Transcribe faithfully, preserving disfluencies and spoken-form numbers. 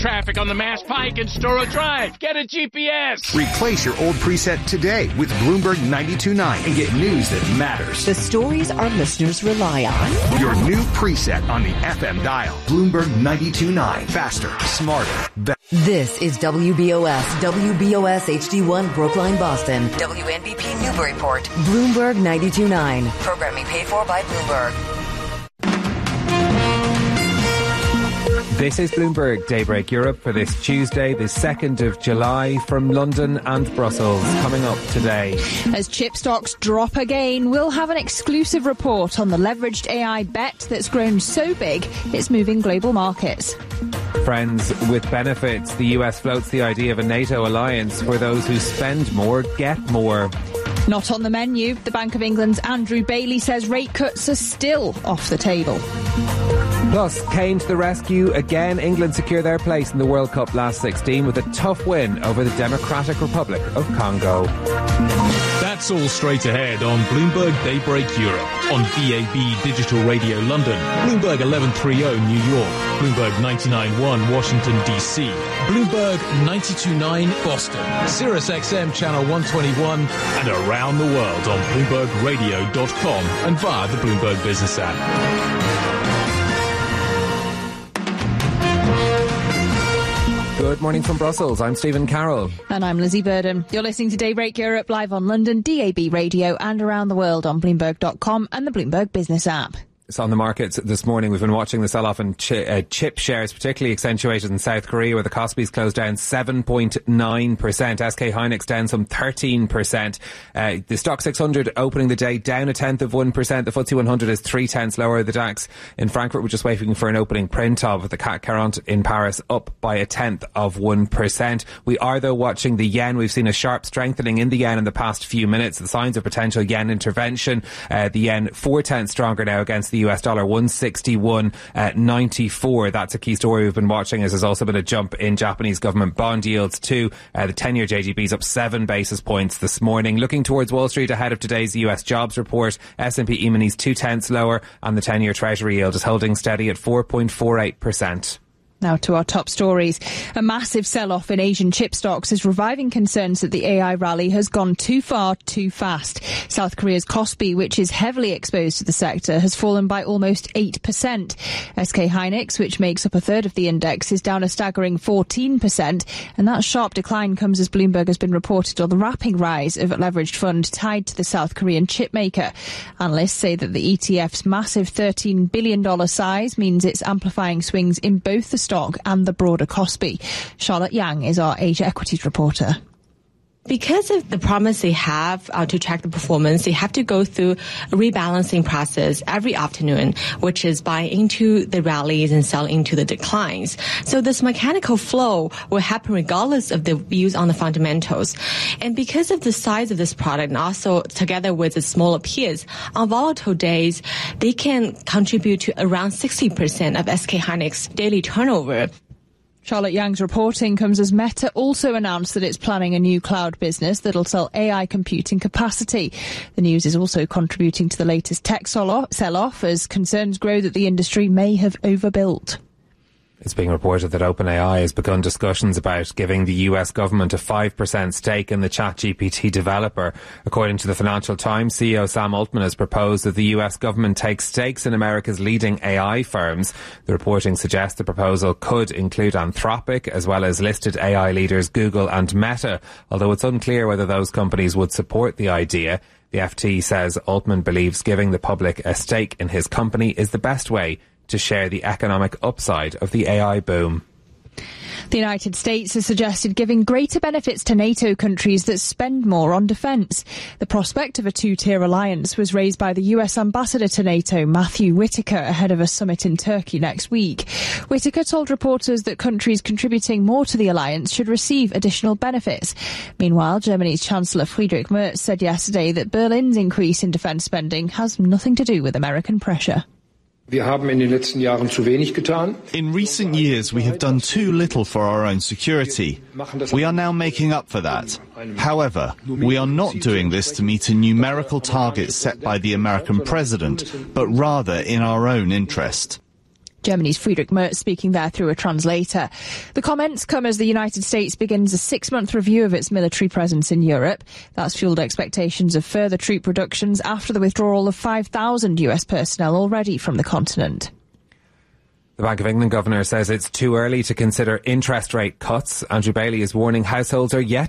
traffic on the Mass Pike and Storrow Drive. Get a G P S. Replace your old preset today with Bloomberg ninety-two point nine and get news that matters. The stories our listeners rely on. Your new preset on the F M dial. Bloomberg ninety-two point nine. Faster, smarter, better. This is W B O S, W B O S H D one Brookline, Boston. W N B P Newburyport. Bloomberg ninety-two point nine. Programming paid for by Bloomberg. This is Bloomberg Daybreak Europe for this Tuesday, the second of July, from London and Brussels. Coming up today. As chip stocks drop again, we'll have an exclusive report on the leveraged A I bet that's grown so big it's moving global markets. Friends with benefits. The U S floats the idea of a NATO alliance where those who spend more get more. Not on the menu. The Bank of England's Andrew Bailey says rate cuts are still off the table. Plus, Kane to the rescue. Again, England secure their place in the World Cup last sixteen with a tough win over the Democratic Republic of Congo. That's all straight ahead on Bloomberg Daybreak Europe, on V A B Digital Radio London, Bloomberg eleven thirty New York, Bloomberg ninety-nine point one Washington D C, Bloomberg ninety-two point nine Boston, Sirius X M Channel one twenty-one, and around the world on Bloomberg Radio dot com and via the Bloomberg Business app. Good morning from Brussels. I'm Stephen Carroll. And I'm Lizzie Burden. You're listening to Daybreak Europe live on London, D A B Radio, and around the world on Bloomberg dot com and the Bloomberg Business app. It's on the markets this morning. We've been watching the sell-off in chi- uh, chip shares, particularly accentuated in South Korea, where the Kospi's closed down seven point nine percent. S K Hynix down some thirteen percent. Uh, the Stock six hundred opening the day down a tenth of one percent. The F T S E one hundred is three tenths lower. The DAX in Frankfurt, we're just waiting for an opening print of. The C A C quarante in Paris up by a tenth of one percent. We are, though, watching the yen. We've seen a sharp strengthening in the yen in the past few minutes. The signs of potential yen intervention. Uh, the yen four tenths stronger now against the U S dollar, one sixty-one ninety-four. That's a key story we've been watching, as there's also been a jump in Japanese government bond yields too. Uh, the ten-year J G B's up seven basis points this morning. Looking towards Wall Street ahead of today's U S jobs report, S and P E-minis two tenths lower, and the ten-year Treasury yield is holding steady at four point four eight percent. Now to our top stories. A massive sell-off in Asian chip stocks is reviving concerns that the A I rally has gone too far, too fast. South Korea's Kospi, which is heavily exposed to the sector, has fallen by almost eight percent. S K Hynix, which makes up a third of the index, is down a staggering fourteen percent. And that sharp decline comes as Bloomberg has been reported on the rapid rise of a leveraged fund tied to the South Korean chip maker. Analysts say that the E T F's massive thirteen billion dollars size means it's amplifying swings in both the stock and the broader Kospi. Charlotte Yang is our Asia Equities reporter. Because of the promise they have uh, to track the performance, they have to go through a rebalancing process every afternoon, which is buy into the rallies and sell into the declines. So this mechanical flow will happen regardless of the views on the fundamentals. And because of the size of this product, and also together with its smaller peers, on volatile days, they can contribute to around sixty percent of S K Hynix daily turnover. Charlotte Yang's reporting comes as Meta also announced that it's planning a new cloud business that'll sell A I computing capacity. The news is also contributing to the latest tech sell-off as concerns grow that the industry may have overbuilt. It's being reported that OpenAI has begun discussions about giving the U S government a five percent stake in the ChatGPT developer. According to the Financial Times, C E O Sam Altman has proposed that the U S government take stakes in America's leading A I firms. The reporting suggests the proposal could include Anthropic, as well as listed A I leaders Google and Meta, although it's unclear whether those companies would support the idea. The F T says Altman believes giving the public a stake in his company is the best way to share the economic upside of the A I boom. The United States has suggested giving greater benefits to NATO countries that spend more on defence. The prospect of a two-tier alliance was raised by the U S ambassador to NATO, Matthew Whitaker, ahead of a summit in Turkey next week. Whitaker told reporters that countries contributing more to the alliance should receive additional benefits. Meanwhile, Germany's Chancellor Friedrich Merz said yesterday that Berlin's increase in defence spending has nothing to do with American pressure. In recent years, we have done too little for our own security. We are now making up for that. However, we are not doing this to meet a numerical target set by the American president, but rather in our own interest. Germany's Friedrich Merz speaking there through a translator. The comments come as the United States begins a six-month review of its military presence in Europe. That's fuelled expectations of further troop reductions after the withdrawal of five thousand U S personnel already from the continent. The Bank of England governor says it's too early to consider interest rate cuts. Andrew Bailey is warning households are yet